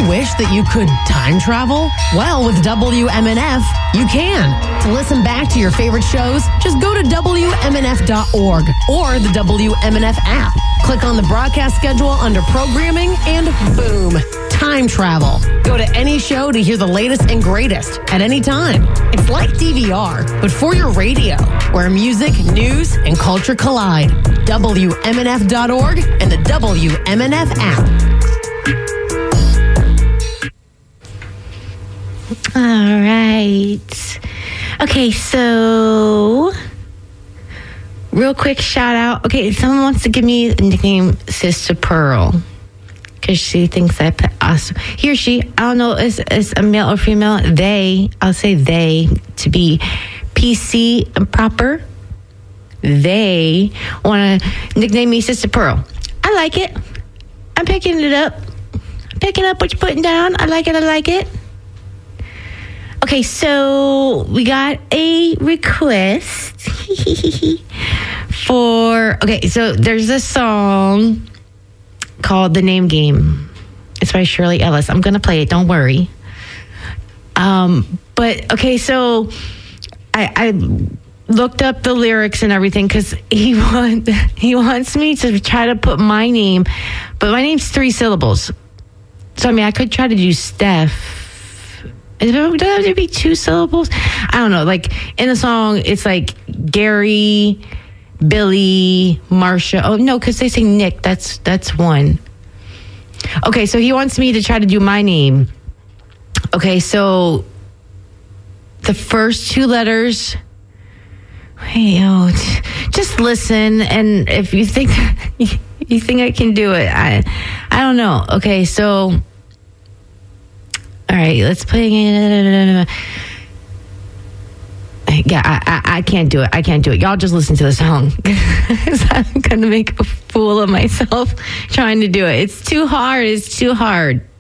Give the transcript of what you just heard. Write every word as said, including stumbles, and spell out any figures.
wish that you could time travel? Well, with W M N F, you can. To listen back to your favorite shows, just go to W M N F dot org or the W M N F app. Click on the broadcast schedule under programming and boom, time travel. Go to any show to hear the latest and greatest at any time. It's like D V R, but for your radio, where music, news, and culture collide. W M N F dot org and the W M N F app. All right. Okay, so real quick shout out. Okay, someone wants to give me a nickname Sister Pearl because she thinks I put awesome. He or she, I don't know, is is a male or female. They, I'll say they to be P C and proper. They want to nickname me Sister Pearl. I like it. I'm picking it up. I'm picking up what you're putting down. I like it. I like it. Okay, so we got a request for, okay, so there's a song called The Name Game. It's by Shirley Ellis. I'm going to play it, don't worry. Um, but, okay, so I, I looked up the lyrics and everything because he, want, he wants me to try to put my name, but my name's three syllables. So, I mean, I could try to do Steph. Does it have to be two syllables? I don't know. Like in the song, it's like Gary, Billy, Marsha. Oh no, because they say Nick. That's that's one. Okay, so he wants me to try to do my name. Okay, so the first two letters. Hey, oh, just listen, and if you think you think I can do it, I I don't know. Okay, so. All right, let's play. Yeah, I, I, I can't do it. I can't do it. Y'all just listen to the song. I'm going to make a fool of myself trying to do it. It's too hard. It's too hard.